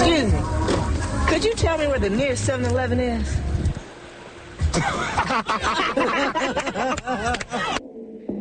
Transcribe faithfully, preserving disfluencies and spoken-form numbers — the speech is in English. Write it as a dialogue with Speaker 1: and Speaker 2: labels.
Speaker 1: Excuse me. Could you tell me where the nearest seven eleven is?